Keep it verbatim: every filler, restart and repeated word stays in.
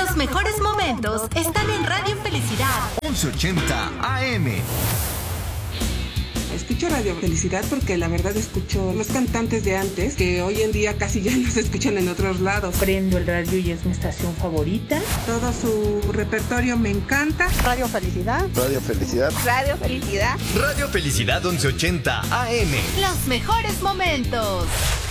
Los mejores momentos están en Radio Felicidad once ochenta A M. Escucho Radio Felicidad porque la verdad escucho los cantantes de antes que hoy en día casi ya no se escuchan en otros lados. Prendo el radio y es mi estación favorita. Todo su repertorio me encanta. Radio Felicidad. Radio Felicidad. Radio Felicidad. Radio Felicidad once ochenta A M. Los mejores momentos.